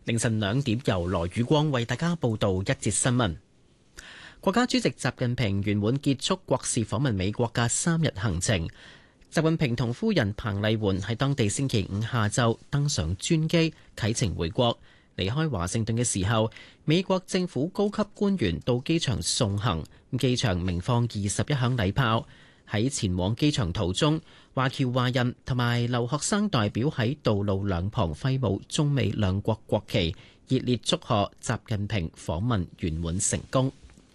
凌晨2點，由羅宇光為大家報道一節新聞。國家主席習近平圓滿結束國事訪問美國嘅3日行程。習近平同夫人彭麗媛喺當地星期五下晝登上專機啟程回國。離開華盛頓嘅時候，美國政府高級官員到機場送行，機場鳴放21響禮炮。喺前往機場途中，華僑華人同埋留學生代表喺道路兩旁揮舞中美兩國國旗，熱烈祝賀習近平訪問圓滿成功。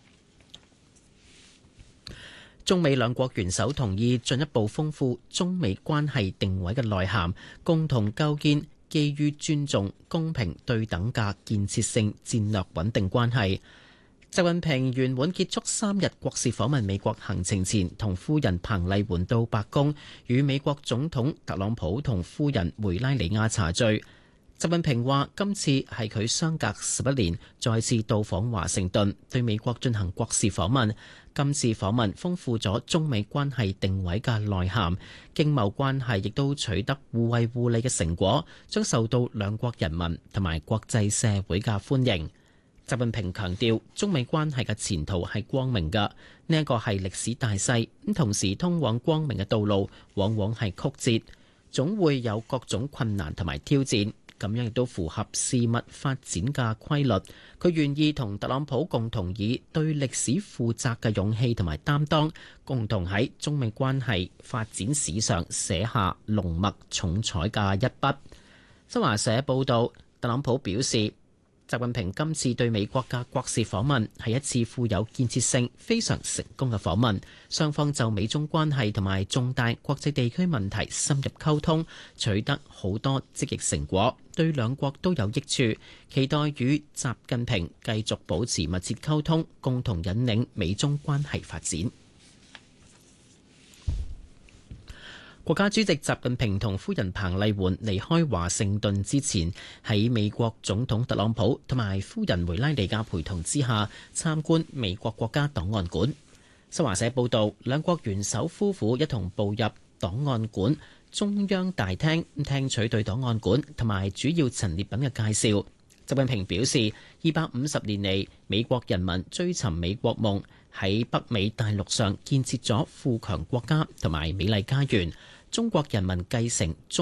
中美兩國元首同意進一步豐富中美關係定位嘅內涵，共同構建基於尊重、公平、對等嘅建設性戰略穩定關係。習近平圓滿結束3日國事訪問美國行程前，同夫人彭麗媛到白宮與美國總統特朗普同夫人梅拉尼亞茶聚。習近平話：今次係佢相隔11年再次到訪華盛頓，對美國進行國事訪問。今次訪問豐富咗中美關係定位嘅內涵，經貿關係亦都取得互惠互利嘅成果，將受到兩國人民同埋國際社會嘅歡迎。習近平強調，中美關係嘅前途係光明嘅，呢一個係歷史大勢，咁同時通往光明嘅道路往往係曲折，總會有各種困難同埋挑戰。咁樣亦都符合事物發展嘅規律。佢願意同特朗普共同以對歷史負責嘅勇氣同埋擔當，共同喺中美關係發展史上寫下濃墨重彩嘅一筆。新華社報導，特朗普表示，習近平今次對美國嘅國事訪問係一次富有建設性、非常成功嘅訪問。雙方就美中關係同埋重大國際地區問題深入溝通，取得好多積極成果，對兩國都有益處。期待與習近平繼續保持密切溝通，共同引領美中關係發展。國家主席習近平同夫人彭麗媛離開華盛頓之前，喺美國總統特朗普同埋夫人梅拉尼亞陪同之下，參觀美國國家檔案館。新華社報導，兩國元首夫婦一同步入檔案館中央大廳，聽取對檔案館同埋主要陳列品嘅介紹。習近平表示，250年嚟，美國人民追尋美國夢，喺北美大陸上建設咗富強國家同埋美麗家園。中國人民繼承中